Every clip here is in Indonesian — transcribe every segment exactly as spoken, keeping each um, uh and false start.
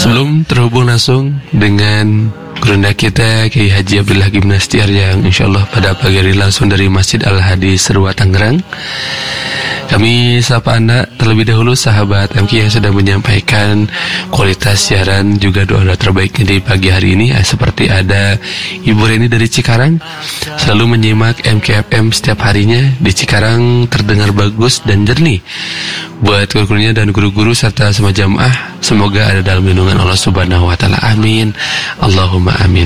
Sebelum terhubung langsung dengan Gurunda kita Kiai Haji Abdullah Gimnastiar yang insyaallah pada pagi hari langsung dari Masjid Al-Hadi Serua Tangerang, kami sapa Anda terlebih dahulu sahabat M K yang sudah menyampaikan kualitas siaran juga doa-doa terbaiknya di pagi hari ini. Seperti ada Ibu Reni dari Cikarang, selalu menyimak M K F M setiap harinya. Di Cikarang terdengar bagus dan jernih. Buat guru-gurunya dan guru-guru serta semua jamaah, semoga ada dalam lindungan Allah Subhanahu wa taala. Amin. Allahumma amin.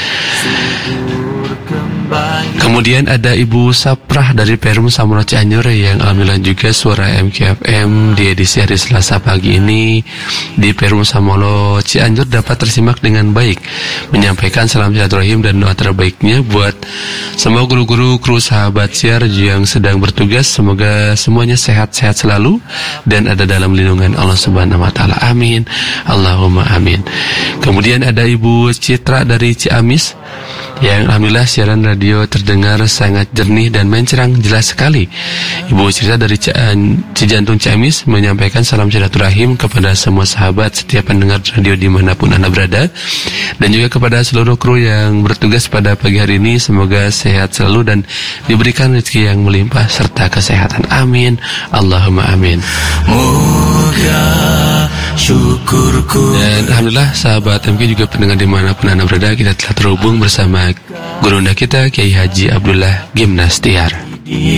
Kemudian ada Ibu Saprah dari Perum Samura Cianjur yang alhamdulillah juga suara M K F M di edisi hari Selasa pagi ini di Perum Samolo Cianjur dapat tersimak dengan baik, menyampaikan salam silaturahim dan doa terbaiknya buat semua guru-guru kru sahabat siar yang sedang bertugas. Semoga semuanya sehat-sehat selalu dan ada dalam lindungan Allah Subhanahu wa taala. Amin. Allahumma amin. Kemudian ada Ibu Citra dari Ciamis yang alhamdulillah siaran radio terdengar sangat jernih dan mencerang jelas sekali. Ibu Citra dari Cijantung Ciamis menyampaikan salam silaturahim kepada semua sahabat setiap pendengar radio dimanapun Anda berada, dan juga kepada seluruh kru yang bertugas pada pagi hari ini. Semoga sehat selalu dan diberikan rezeki yang melimpah serta kesehatan. Amin. Allahumma amin. Moga syukurku. Dan alhamdulillah sahabat M K juga pendengar dimanapun Anda berada, kita telah terhubung bersama Gurunda kita Kiai Haji Abdullah Gimnastiar.